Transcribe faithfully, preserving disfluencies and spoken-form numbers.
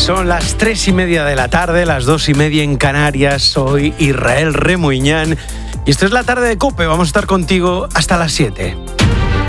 Son las tres y media de la tarde, las dos y media en Canarias. Soy Israel Remuñán y esto es la tarde de COPE. Vamos a estar contigo hasta las siete.